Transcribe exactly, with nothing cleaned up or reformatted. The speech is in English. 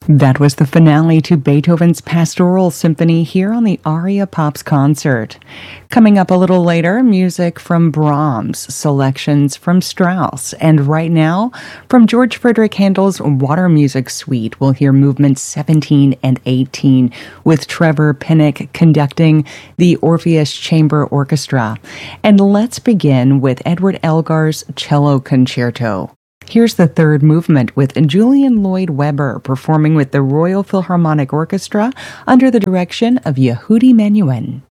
That was the finale to Beethoven's Pastoral Symphony here on the Aria Pops concert. Coming up a little later, music from Brahms, selections from Strauss, and right now, from George Frederick Handel's Water Music Suite, we'll hear movements seventeen and eighteen with Trevor Pinnock conducting the Orpheus Chamber Orchestra. And let's begin with Edward Elgar's Cello Concerto. Here's the third movement with Julian Lloyd Webber performing with the Royal Philharmonic Orchestra under the direction of Yehudi Menuhin.